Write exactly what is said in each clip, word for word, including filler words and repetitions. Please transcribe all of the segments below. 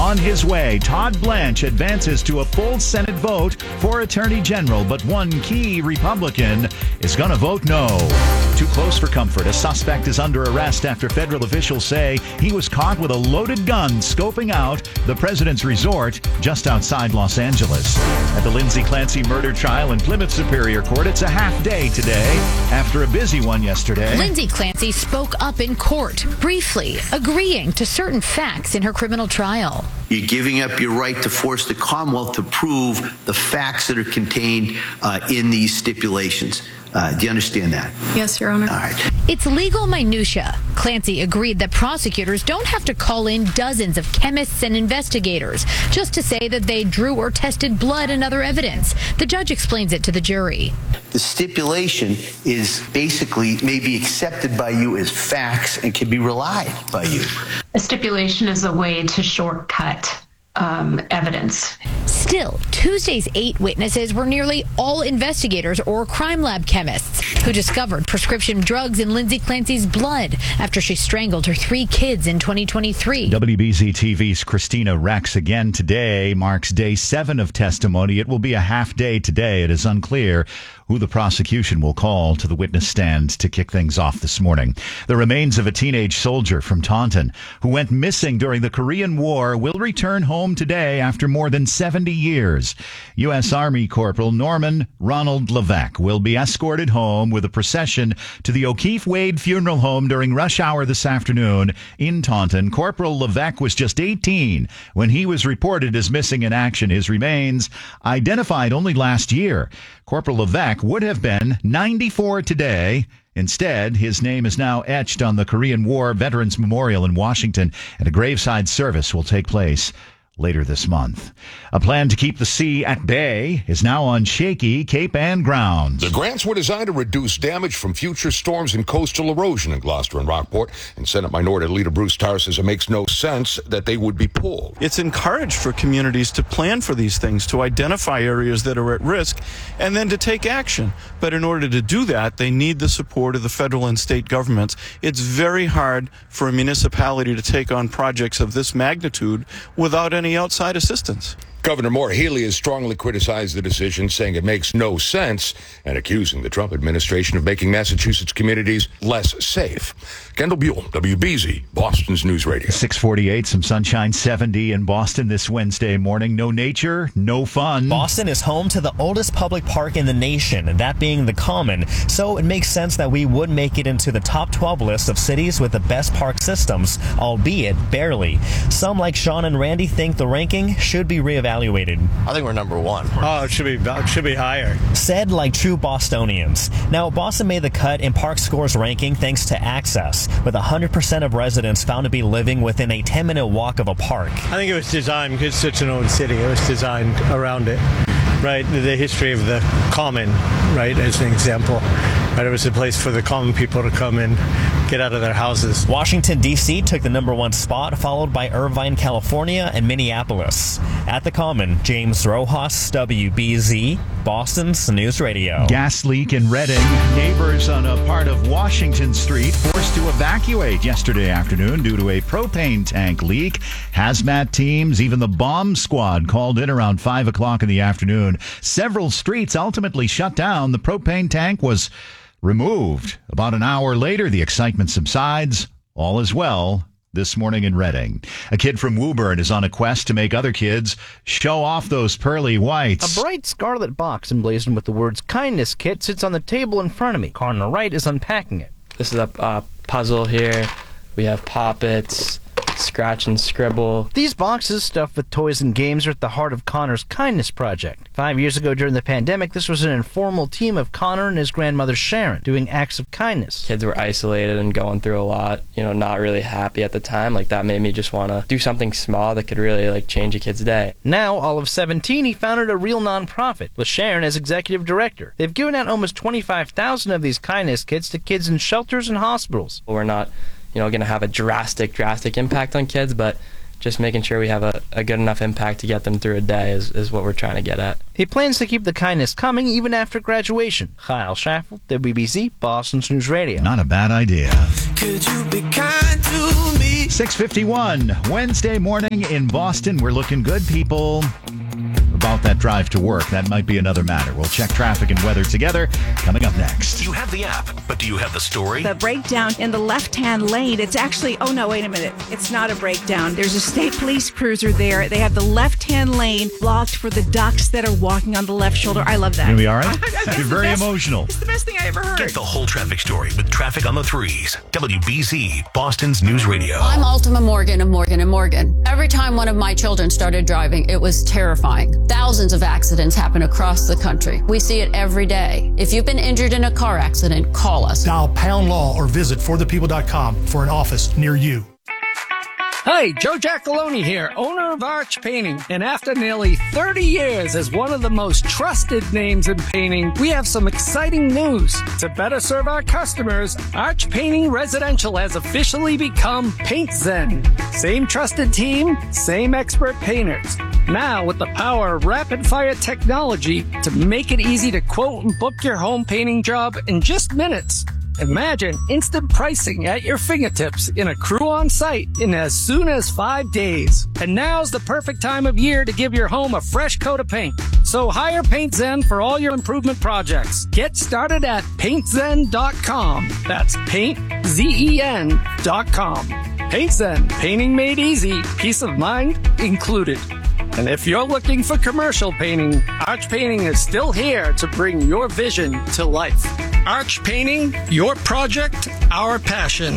on his way. Todd Blanche advances to a full Senate vote for Attorney General, but one key Republican is going to vote no. Too close for comfort. A suspect is under arrest after federal officials say he was caught with a loaded gun scoping out the president's resort just outside Los Angeles. At the Lindsay Clancy murder trial in Plymouth Superior Court, it's a half day today after a busy one yesterday. Lindsay Clancy spoke up in court, briefly agreeing to certain facts in her criminal trial. You're giving up your right to force the Commonwealth to prove the facts that are contained uh, in these stipulations. Uh, do you understand that? Yes, Your Honor. All right. It's legal minutia. Clancy agreed that prosecutors don't have to call in dozens of chemists and investigators just to say that they drew or tested blood and other evidence. The judge explains it to the jury. The stipulation is basically may be accepted by you as facts and can be relied by you. A stipulation is a way to shortcut um, evidence. Still, Tuesday's eight witnesses were nearly all investigators or crime lab chemists who discovered prescription drugs in Lindsay Clancy's blood after she strangled her three kids in twenty twenty-three. W B Z T V's Christina Rex again today marks day seven of testimony. It will be a half day today. It is unclear who the prosecution will call to the witness stand to kick things off this morning. The remains of a teenage soldier from Taunton who went missing during the Korean War will return home today after more than seventy years. U S Army Corporal Norman Ronald Levesque will be escorted home with a procession to the O'Keefe Wade Funeral Home during rush hour this afternoon in Taunton. Corporal Levesque was just eighteen when he was reported as missing in action. His remains identified only last year. Corporal Levesque would have been ninety-four today. Instead, his name is now etched on the Korean War Veterans Memorial in Washington, and a graveside service will take place later this month. A plan to keep the sea at bay is now on shaky Cape Ann grounds. The grants were designed to reduce damage from future storms and coastal erosion in Gloucester and Rockport, and Senate Minority Leader Bruce Tarr says it makes no sense that they would be pulled. It's encouraged for communities to plan for these things, to identify areas that are at risk, and then to take action. But in order to do that, they need the support of the federal and state governments. It's very hard for a municipality to take on projects of this magnitude without any outside assistance. Governor Maura Healey has strongly criticized the decision, saying it makes no sense and accusing the Trump administration of making Massachusetts communities less safe. Kendall Buell, W B Z, Boston's News Radio. six forty-eight, some sunshine, seventy in Boston this Wednesday morning. No nature, no fun. Boston is home to the oldest public park in the nation, that being the Common. So it makes sense that we would make it into the top twelve list of cities with the best park systems, albeit barely. Some like Sean and Randy think the ranking should be reevaluated. I think we're number one. Oh, it should be it should be higher. Said like true Bostonians. Now, Boston made the cut in Park Score's ranking thanks to access, with one hundred percent of residents found to be living within a ten-minute walk of a park. I think it was designed, because it's such an old city, it was designed around it. Right, the, the history of the Common, right, as an example. Right, it was a place for the common people to come and get out of their houses. Washington, D C took the number one spot, followed by Irvine, California, and Minneapolis. At the Common, James Rojas, W B Z, Boston's News Radio. Gas leak in Reading. Neighbors on a part of Washington Street forced to evacuate yesterday afternoon due to a propane tank leak. Hazmat teams, even the bomb squad called in around five o'clock in the afternoon. Several streets ultimately shut down. The propane tank was removed. About an hour later, the excitement subsides. All is well this morning in Reading. A kid from Woburn is on a quest to make other kids show off those pearly whites. A bright scarlet box emblazoned with the words Kindness Kit sits on the table in front of me. Connor Wright is unpacking it. This is a uh, puzzle here. We have poppets, scratch and scribble. These boxes stuffed with toys and games are at the heart of Connor's Kindness Project. Five years ago during the pandemic, this was an informal team of Connor and his grandmother Sharon doing acts of kindness. Kids were isolated and going through a lot, you know, not really happy at the time. Like, that made me just want to do something small that could really, like, change a kid's day. Now, all of seventeen, he founded a real nonprofit with Sharon as executive director. They've given out almost twenty-five thousand of these kindness kits to kids in shelters and hospitals. We're not, you know, going to have a drastic, drastic impact on kids, but just making sure we have a, a good enough impact to get them through a day is, is what we're trying to get at. He plans to keep the kindness coming even after graduation. Kyle Schaffel, W B Z, Boston's News Radio. Not a bad idea. Could you be kind to me? six fifty-one, Wednesday morning in Boston. We're looking good, people. About that drive to work, that might be another matter. We'll check traffic and weather together coming up next. You have the app, but do you have the story? The breakdown in the left-hand lane, it's actually, oh no, wait a minute. It's not a breakdown. There's a state police cruiser there. They have the left-hand lane blocked for the ducks that are walking on the left shoulder. I love that. Gonna be all right? You're very best, emotional. It's the best thing I ever heard. Get the whole traffic story with Traffic on the Threes. W B Z, Boston's News Radio. I'm Ultima Morgan of Morgan and Morgan. Every time one of my children started driving, it was terrifying. Thousands of accidents happen across the country. We see it every day. If you've been injured in a car accident, call us. Dial pound law or visit for the people dot com for an office near you. Hi, Joe Giacalone here, owner of Arch Painting. And after nearly thirty years as one of the most trusted names in painting, we have some exciting news. To better serve our customers, Arch Painting Residential has officially become Paint Zen. Same trusted team, same expert painters. Now, with the power of rapid-fire technology to make it easy to quote and book your home painting job in just minutes. Imagine instant pricing at your fingertips in a crew on site in as soon as five days. And now's the perfect time of year to give your home a fresh coat of paint. So hire Paint Zen for all your improvement projects. Get started at paint zen dot com. That's paint zen dot com. Paint Zen, painting made easy, peace of mind included. And if you're looking for commercial painting, Arch Painting is still here to bring your vision to life. Arch Painting, your project, our passion.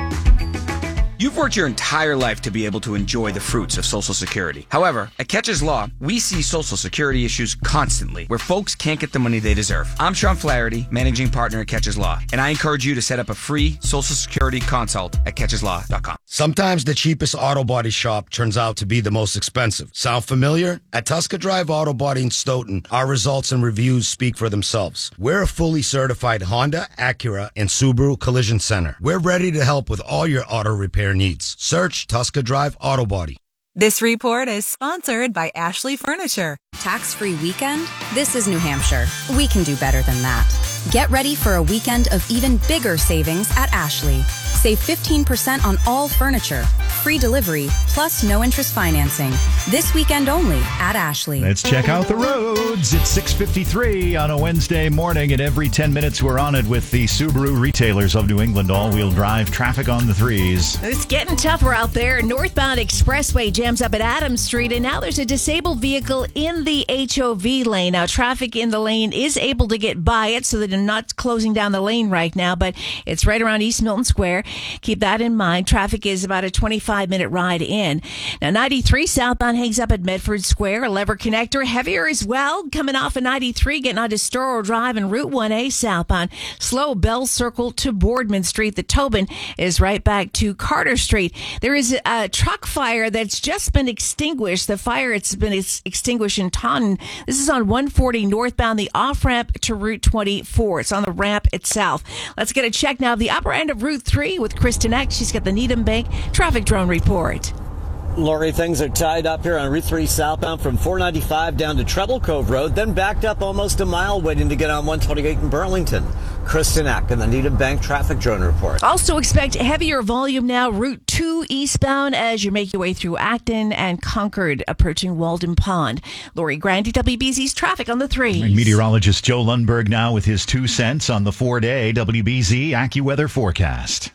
You've worked your entire life to be able to enjoy the fruits of Social Security. However, at Catches Law, we see Social Security issues constantly where folks can't get the money they deserve. I'm Sean Flaherty, managing partner at Catches Law, and I encourage you to set up a free Social Security consult at catches law dot com. Sometimes the cheapest auto body shop turns out to be the most expensive. Sound familiar? At Tusker Drive Auto Body in Stoughton, our results and reviews speak for themselves. We're a fully certified Honda, Acura, and Subaru collision center. We're ready to help with all your auto repair needs. Search Tusker Drive Auto Body. This report is sponsored by Ashley Furniture. Tax-free weekend? This is New Hampshire. We can do better than that. Get ready for a weekend of even bigger savings at Ashley. Save fifteen percent on all furniture, free delivery, plus no interest financing. This weekend only at Ashley. Let's check out the roads. It's six fifty-three on a Wednesday morning, and every ten minutes we're on it with the Subaru retailers of New England all-wheel drive traffic on the threes. It's getting tougher out there. Northbound Expressway jams up at Adams Street, and now there's a disabled vehicle in the H O V lane. Now, traffic in the lane is able to get by it, so that they're not closing down the lane right now, but it's right around East Milton Square. Keep that in mind. Traffic is about a twenty-five minute ride in. Now, ninety-three southbound hangs up at Medford Square. A lever connector heavier as well. Coming off of ninety-three, getting onto Storrow Drive and Route one A southbound. Slow Bell Circle to Boardman Street. The Tobin is right back to Carter Street. There is a truck fire that's just been extinguished. The fire, it's been ex- extinguished in Taunton. This is on one forty northbound, the off-ramp to Route twenty-four. It's on the ramp itself. Let's get a check now of the upper end of Route three with Kristen Eck. She's got the Needham Bank traffic drone report. Lori, things are tied up here on Route three southbound from four ninety-five down to Treble Cove Road, then backed up almost a mile waiting to get on one twenty-eight in Burlington. Kristen Eck and the Needham Bank traffic drone report. Also expect heavier volume now, Route two eastbound as you make your way through Acton and Concord, approaching Walden Pond. Lori Grandy, W B Z's traffic on the three. And meteorologist Joe Lundberg now with his two cents on the four-day W B Z AccuWeather forecast.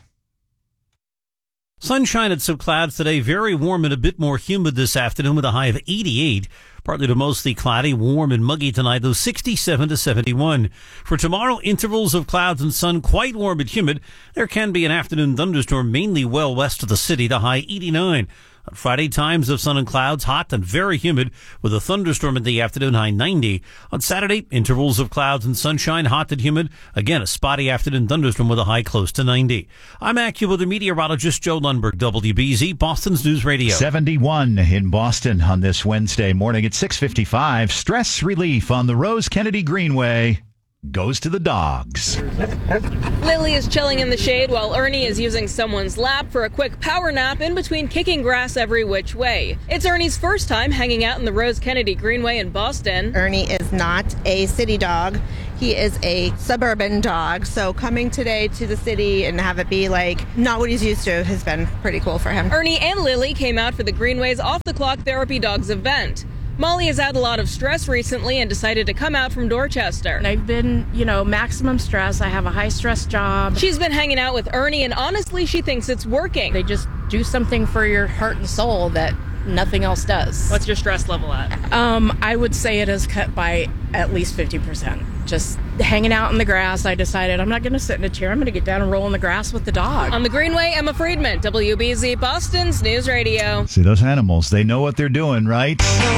Sunshine and some clouds today, very warm and a bit more humid this afternoon with a high of eighty-eight. Partly to mostly cloudy, warm and muggy tonight, though sixty-seven to seventy-one. For tomorrow, intervals of clouds and sun, quite warm and humid. There can be an afternoon thunderstorm mainly well west of the city, the high eighty-nine. On Friday, times of sun and clouds, hot and very humid, with a thunderstorm in the afternoon, high ninety. On Saturday, intervals of clouds and sunshine, hot and humid. Again, a spotty afternoon thunderstorm with a high close to ninety. I'm AccuWeather meteorologist Joe Lundberg, W B Z, Boston's News Radio. seventy-one in Boston on this Wednesday morning at six fifty-five. Stress relief on the Rose Kennedy Greenway goes to the dogs. Lily is chilling in the shade while Ernie is using someone's lap for a quick power nap in between kicking grass every which way. It's Ernie's first time hanging out in the Rose Kennedy Greenway in Boston. Ernie is not a city dog. He is a suburban dog, so coming today to the city and have it be like not what he's used to has been pretty cool for him. Ernie and Lily came out for the Greenway's Off the Clock Therapy Dogs event. Molly has had a lot of stress recently and decided to come out from Dorchester. I've been, you know, maximum stress. I have a high stress job. She's been hanging out with Ernie, and honestly, she thinks it's working. They just do something for your heart and soul that nothing else does. What's your stress level at? Um, I would say it is cut by at least fifty percent. Just hanging out in the grass, I decided I'm not going to sit in a chair. I'm going to get down and roll in the grass with the dog. On the Greenway, Emma Friedman, W B Z Boston's News Radio. See, those animals, they know what they're doing, right?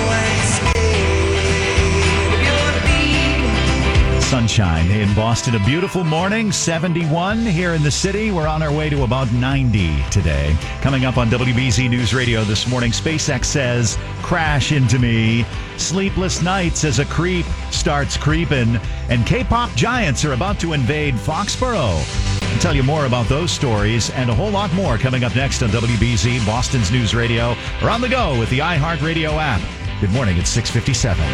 Sunshine in Boston. A beautiful morning, seventy-one here in the city. We're on our way to about ninety today. Coming up on W B Z News Radio this morning, SpaceX says, crash into me. Sleepless nights as a creep starts creeping. And K-pop giants are about to invade Foxborough. I'll tell you more about those stories and a whole lot more coming up next on W B Z, Boston's News Radio. We're on the go with the iHeartRadio app. Good morning, it's six fifty-seven.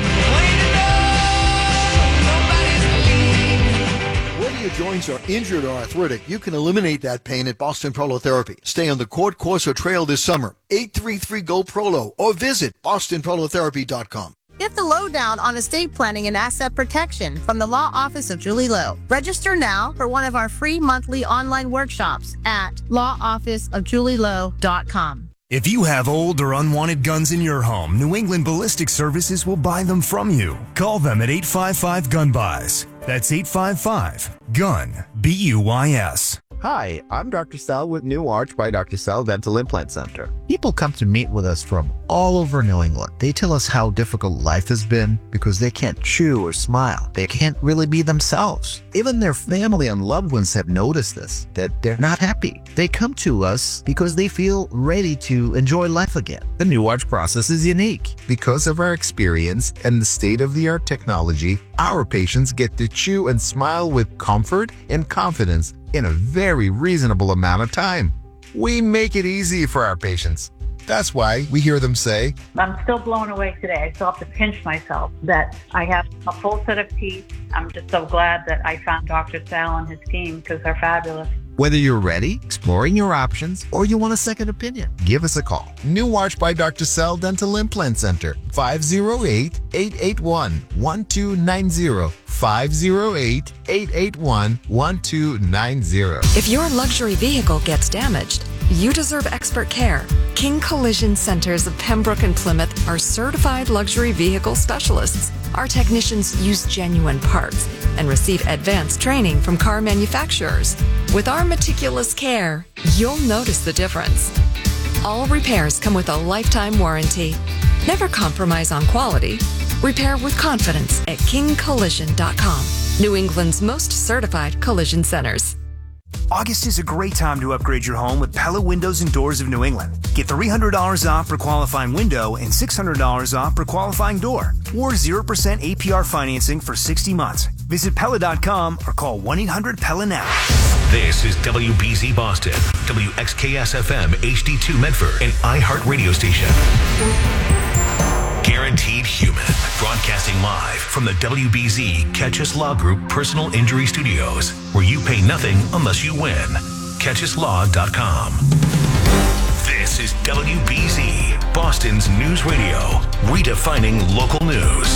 Whether your joints are injured or arthritic, you can eliminate that pain at Boston Prolotherapy. Stay on the court course or trail this summer. eight three three, G O, Prolo or visit boston prolotherapy dot com. Get the lowdown on estate planning and asset protection from the Law Office of Julie Lowe. Register now for one of our free monthly online workshops at law office of julie lowe dot com. If you have old or unwanted guns in your home, New England Ballistic Services will buy them from you. Call them at eight five five, gun buys. That's eight five five, gun, B U Y S. Hi, I'm Doctor Sell with New Arch by Doctor Sell Dental Implant Center. People come to meet with us from all over New England. They tell us how difficult life has been because they can't chew or smile. They can't really be themselves. Even their family and loved ones have noticed this, that they're not happy. They come to us because they feel ready to enjoy life again. The New Arch process is unique. Because of our experience and the state-of-the-art technology, our patients get to chew and smile with comfort and confidence in a very reasonable amount of time. We make it easy for our patients. That's why we hear them say, I'm still blown away today. I still have to pinch myself that I have a full set of teeth. I'm just so glad that I found Doctor Sal and his team because they're fabulous. Whether you're ready, exploring your options, or you want a second opinion, give us a call. New Arch by Doctor Sell Dental Implant Center, five oh eight, eight eight one, one two nine zero, five oh eight, eight eight one, one two nine zero. If your luxury vehicle gets damaged, you deserve expert care. King Collision Centers of Pembroke and Plymouth are certified luxury vehicle specialists. Our technicians use genuine parts and receive advanced training from car manufacturers. With our meticulous care, you'll notice the difference. All repairs come with a lifetime warranty. Never compromise on quality. Repair with confidence at king collision dot com. New England's most certified collision centers. August is a great time to upgrade your home with Pella Windows and Doors of New England. Get three hundred dollars off per qualifying window and six hundred dollars off per qualifying door, or zero percent A P R financing for sixty months. Visit Pella dot com or call one eight hundred Pella now. This is W B Z Boston, W X K S F M H D two Medford, an iHeart radio station. Guaranteed Human, broadcasting live from the W B Z Catch Us Law Group Personal Injury Studios, where you pay nothing unless you win. catch us law dot com. This is W B Z, Boston's News Radio, redefining local news.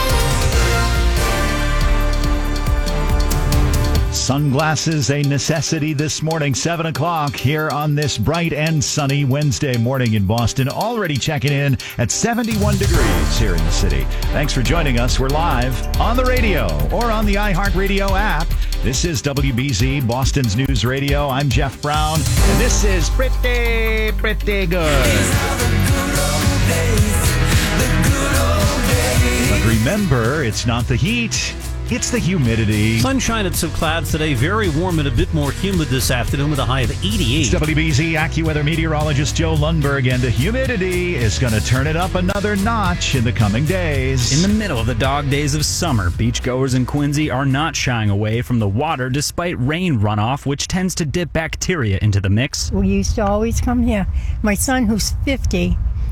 Sunglasses, a necessity this morning, seven o'clock here on this bright and sunny Wednesday morning in Boston. Already checking in at seventy-one degrees here in the city. Thanks for joining us. We're live on the radio or on the iHeartRadio app. This is W B Z, Boston's News Radio. I'm Jeff Brown, and this is pretty, pretty good. But remember, it's not the heat. It's the humidity. Sunshine and some clouds today. Very warm and a bit more humid this afternoon with a high of eighty-eight. It's W B Z AccuWeather meteorologist Joe Lundberg, and the humidity is going to turn it up another notch in the coming days. In the middle of the dog days of summer, beachgoers in Quincy are not shying away from the water despite rain runoff, which tends to dip bacteria into the mix. We used to always come here. My son, who's fifty,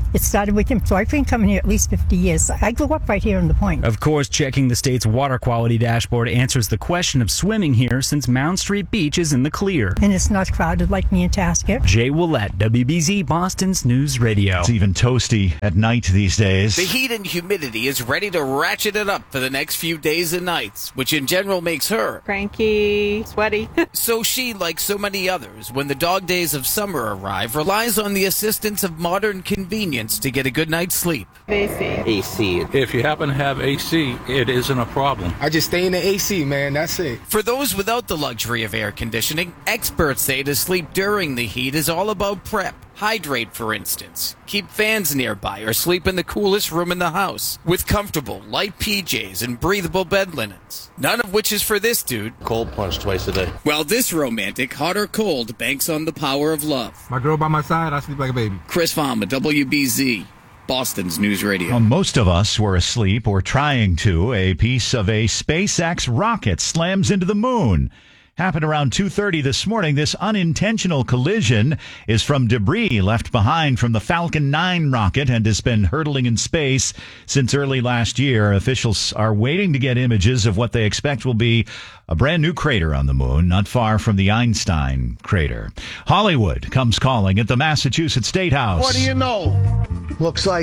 It started with him, so I've been coming here at least fifty years. I grew up right here in the Point. Of course, checking the state's water quality dashboard answers the question of swimming here since Mound Street Beach is in the clear. And it's not crowded like Nantasket. Jay Willette, W B Z Boston's News Radio. It's even toasty at night these days. The heat and humidity is ready to ratchet it up for the next few days and nights, which in general makes her cranky, sweaty. So she, like so many others, when the dog days of summer arrive, relies on the assistance of modern convenience to get a good night's sleep. A C. A C. If you happen to have A C, it isn't a problem. I just stay in the A C, man. That's it. For those without the luxury of air conditioning, experts say to sleep during the heat is all about prep. Hydrate, for instance. Keep fans nearby or sleep in the coolest room in the house with comfortable, light P Js and breathable bed linens. None of which is for this dude. Cold plunge twice a day. While this romantic, hot or cold, banks on the power of love. My girl by my side, I sleep like a baby. Chris Fama, W B Z, Boston's News Radio. Well, most of us were asleep or trying to. A piece of a SpaceX rocket slams into the moon. Happened around two thirty this morning. This unintentional collision is from debris left behind from the Falcon nine rocket and has been hurtling in space since early last year. Officials are waiting to get images of what they expect will be a brand new crater on the moon, not far from the Einstein crater. Hollywood comes calling at the Massachusetts State House. What do you know? Looks like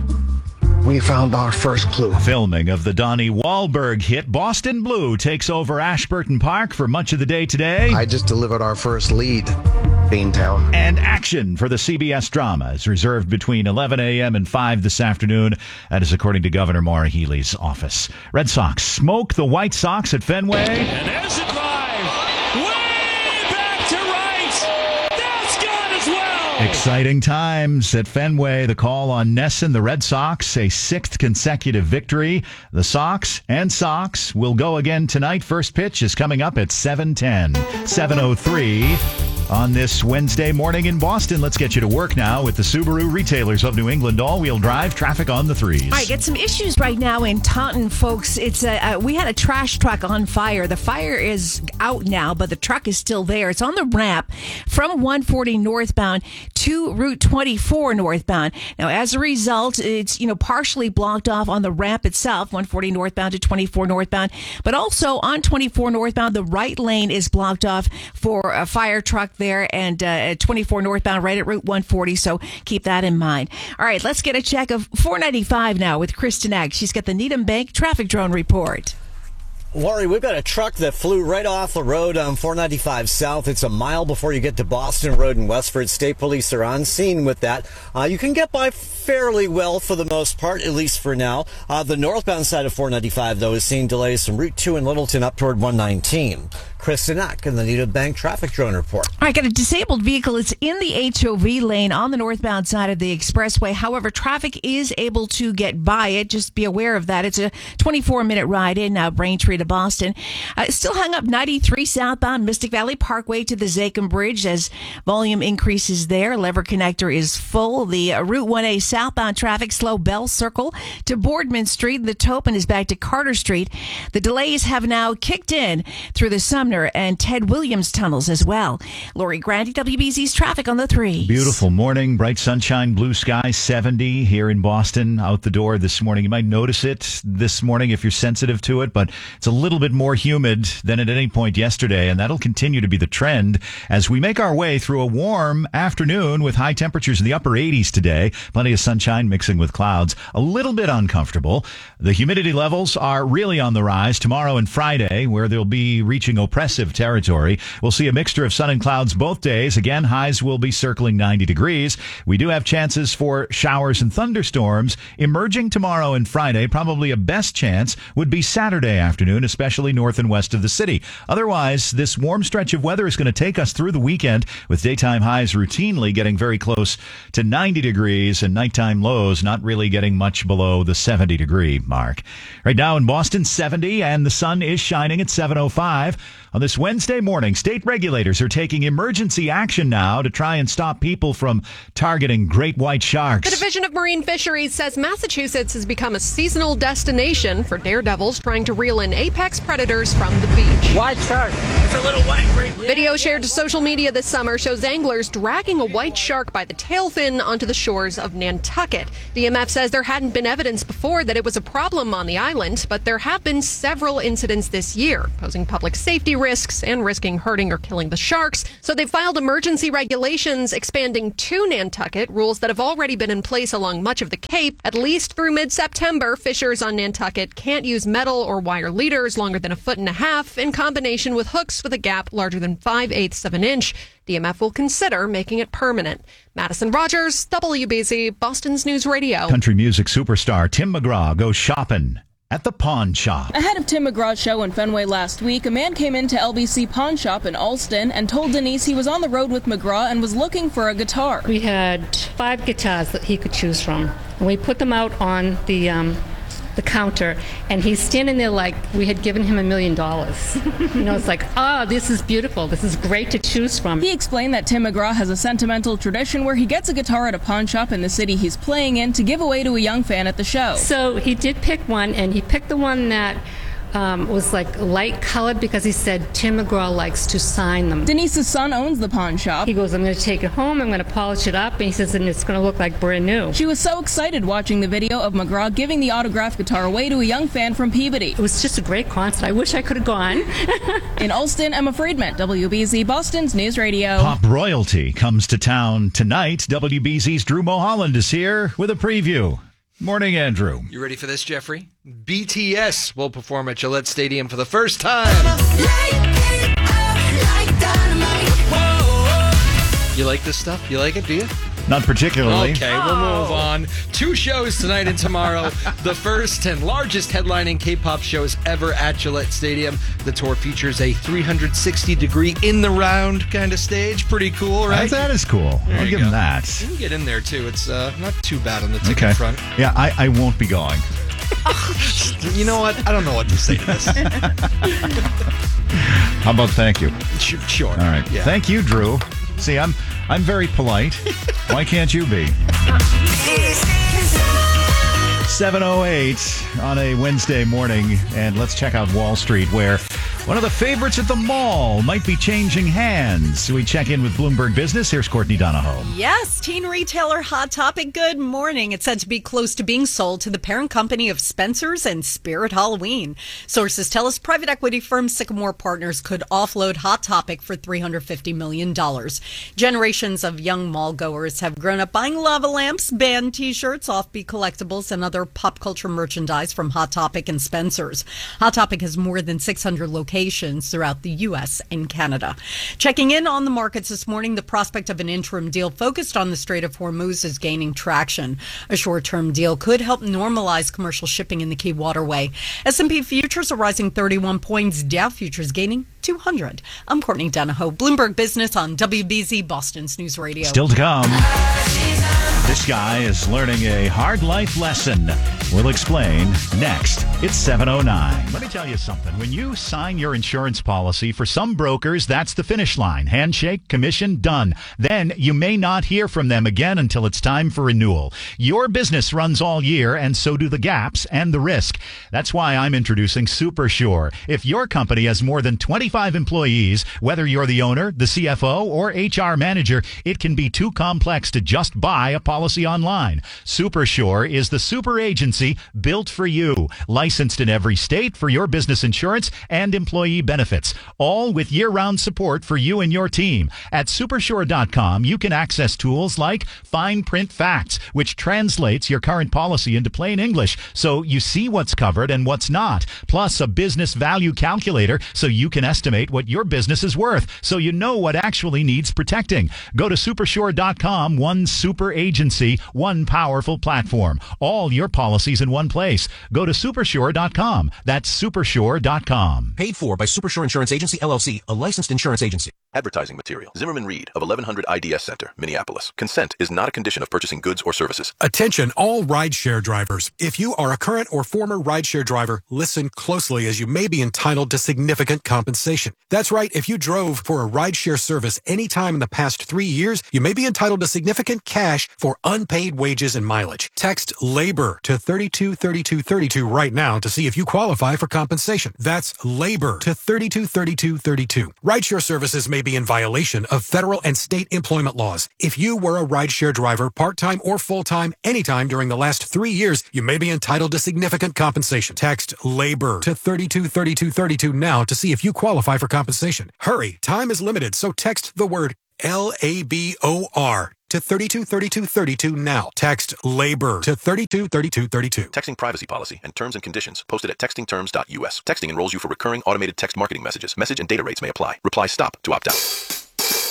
we found our first clue. Filming of the Donnie Wahlberg hit Boston Blue takes over Ashburton Park for much of the day today. I just delivered our first lead, Beantown. And action for the C B S drama is reserved between eleven a.m. and five this afternoon. That is according to Governor Maura Healey's office. Red Sox smoke the White Sox at Fenway. And there's it live. Way back to right. That's gone as well. Exciting times at Fenway. The call on Nesson, the Red Sox, a sixth consecutive victory. The Sox and Sox will go again tonight. First pitch is coming up at seven ten, seven oh three. On this Wednesday morning in Boston. Let's get you to work now with the Subaru retailers of New England. All-wheel drive, traffic on the threes. All right, get some issues right now in Taunton, folks. It's a, uh, we had a trash truck on fire. The fire is out now, but the truck is still there. It's on the ramp from one forty northbound to Route twenty-four northbound. Now, as a result, it's, you know, partially blocked off on the ramp itself, one forty northbound to twenty-four northbound, but also on twenty-four northbound, the right lane is blocked off for a fire truck there, and uh, twenty-four northbound right at Route one forty, so keep that in mind. All right, let's get a check of four ninety-five now with Kristen Egg. She's got the Needham Bank traffic drone report. Lori, we've got a truck that flew right off the road on four ninety-five South. It's a mile before you get to Boston Road in Westford. State Police are on scene with that. Uh, you can get by fairly well for the most part, at least for now. Uh, the northbound side of four ninety-five, though, is seeing delays from Route two in Littleton up toward one nineteen. Kristen Eck in the Needham Bank traffic drone report. All right, got a disabled vehicle. It's in the H O V lane on the northbound side of the expressway. However, traffic is able to get by it. Just be aware of that. It's a twenty-four minute ride in now, Braintree to Boston. Uh, still hung up ninety-three southbound Mystic Valley Parkway to the Zakim Bridge as volume increases there. Lever connector is full. The uh, Route one A southbound traffic slow Bell Circle to Boardman Street. The Topin is back to Carter Street. The delays have now kicked in through the Sumner and Ted Williams tunnels as well. Lori Grandy, W B Z's traffic on the three. Beautiful morning, bright sunshine, blue sky, seventy here in Boston. Out the door this morning. You might notice it this morning if you're sensitive to it, but it's a little bit more humid than at any point yesterday, and that'll continue to be the trend as we make our way through a warm afternoon with high temperatures in the upper eighties today. Plenty of sunshine mixing with clouds. A little bit uncomfortable. The humidity levels are really on the rise tomorrow and Friday, where they'll be reaching oppressive territory. We'll see a mixture of sun and clouds both days. Again, highs will be circling ninety degrees. We do have chances for showers and thunderstorms emerging tomorrow and Friday. Probably a best chance would be Saturday afternoon, especially north and west of the city. Otherwise, this warm stretch of weather is going to take us through the weekend with daytime highs routinely getting very close to ninety degrees and nighttime lows not really getting much below the seventy degree mark. Right now in Boston, seventy, and the sun is shining at seven oh five. On this Wednesday morning, state regulators are taking emergency action now to try and stop people from targeting great white sharks. The Division of Marine Fisheries says Massachusetts has become a seasonal destination for daredevils trying to reel in apex predators from the beach. White shark. It's a little white great. Video shared to social media this summer shows anglers dragging a white shark by the tail fin onto the shores of Nantucket. D M F says there hadn't been evidence before that it was a problem on the island, but there have been several incidents this year, posing public safety risks and risking hurting or killing the sharks. So they filed emergency regulations expanding to Nantucket, rules that have already been in place along much of the Cape. At least through mid-September, fishers on Nantucket can't use metal or wire leaders longer than a foot and a half in combination with hooks with a gap larger than five-eighths of an inch. D M F will consider making it permanent. Madison Rogers, W B Z, Boston's News Radio. Country music superstar Tim McGraw goes shopping at the pawn shop. Ahead of Tim McGraw's show in Fenway last week, a man came into L B C Pawn Shop in Alston and told Denise he was on the road with McGraw and was looking for a guitar. We had five guitars that he could choose from, and we put them out on the um, the counter, and he's standing there like we had given him a million dollars. You know, it's like, oh, this is beautiful. This is great to choose from. He explained that Tim McGraw has a sentimental tradition where he gets a guitar at a pawn shop in the city he's playing in to give away to a young fan at the show. So he did pick one, and he picked the one that Um, was like light colored because he said Tim McGraw likes to sign them. Denise's son owns the pawn shop. He goes, I'm going to take it home, I'm going to polish it up, and he says, and it's going to look like brand new. She was so excited watching the video of McGraw giving the autographed guitar away to a young fan from Peabody. It was just a great concert. I wish I could have gone. In Alston, Emma Friedman, W B Z, Boston's News Radio. Pop royalty comes to town tonight. W B Z's Drew Mulholland is here with a preview. Morning, Andrew. You ready for this, Jeffrey? B T S will perform at Gillette Stadium for the first time. You like this stuff? You like it, do you? Not particularly. Okay, we'll move on. Two shows tonight and tomorrow. The first and largest headlining K-pop shows ever at Gillette Stadium. The tour features a three hundred sixty degree in-the-round kind of stage. Pretty cool, right? That is cool. There I'll you give go. him that. You can get in there, too. It's uh, not too bad on the ticket Okay. front. Yeah, I, I won't be going. You know what? I don't know what to say to this. How about thank you? Sure. All right. Yeah. Thank you, Drew. See, I'm I'm very polite. Why can't you be? seven oh eight on a Wednesday morning, and let's check out Wall Street, where one of the favorites at the mall might be changing hands. We check in with Bloomberg Business. Here's Courtney Donahoe. Yes, teen retailer Hot Topic, good morning. It's said to be close to being sold to the parent company of Spencer's and Spirit Halloween. Sources tell us private equity firm Sycamore Partners could offload Hot Topic for three hundred fifty million dollars. Generations of young mall goers have grown up buying lava lamps, band t-shirts, offbeat collectibles, and other pop culture merchandise from Hot Topic and Spencer's. Hot Topic has more than six hundred locations throughout the U S and Canada. Checking in on the markets this morning, the prospect of an interim deal focused on the Strait of Hormuz is gaining traction. A short-term deal could help normalize commercial shipping in the key waterway. S and P futures are rising thirty-one points, Dow futures gaining two hundred. I'm Courtney Donahoe, Bloomberg Business on W B Z, Boston's News Radio. Still to come. This guy is learning a hard life lesson. We'll explain next. It's seven oh nine. Let me tell you something. When you sign your insurance policy, for some brokers, that's the finish line. Handshake, commission, done. Then you may not hear from them again until it's time for renewal. Your business runs all year, and so do the gaps and the risk. That's why I'm introducing SuperSure. If your company has more than twenty-five employees, whether you're the owner, the C F O, or H R manager, it can be too complex to just buy a policy online. SuperSure is the super agency built for you, licensed in every state for your business insurance and employee benefits, all with year-round support for you and your team. At supersure dot com, you can access tools like Fine Print Facts, which translates your current policy into plain English so you see what's covered and what's not, plus a business value calculator so you can estimate what your business is worth so you know what actually needs protecting. Go to supersure dot com, one super agency, one powerful platform. All your policies in one place. Go to supersure dot com. That's supersure dot com. Paid for by Supersure Insurance Agency, L L C, a licensed insurance agency. Advertising material. Zimmerman Reed of eleven hundred I D S Center, Minneapolis. Consent is not a condition of purchasing goods or services. Attention all rideshare drivers. If you are a current or former rideshare driver, listen closely as you may be entitled to significant compensation. That's right, if you drove for a rideshare service any time in the past three years, you may be entitled to significant cash for unpaid wages and mileage. Text LABOR to thirty-two thirty-two thirty-two right now to see if you qualify for compensation. That's LABOR to thirty-two thirty-two thirty-two. Rideshare services may be in violation of federal and state employment laws. If you were a rideshare driver, part-time or full-time, anytime during the last three years, you may be entitled to significant compensation. Text LABOR to thirty-two thirty-two thirty-two now to see if you qualify for compensation. Hurry, time is limited, so text the word L A B O R to thirty-two thirty-two thirty-two now. Text LABOR to thirty-two thirty-two thirty-two. Texting privacy policy and terms and conditions posted at texting terms dot U S. Texting enrolls you for recurring automated text marketing messages. Message and data rates may apply. Reply STOP to opt out.